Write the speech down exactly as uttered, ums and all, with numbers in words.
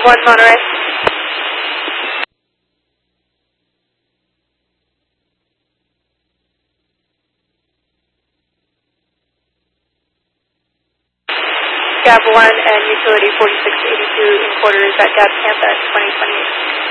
one, Monterey. Gab one and utility forty-six eighty-two in quarters at Gab Campus twenty twenty-eight.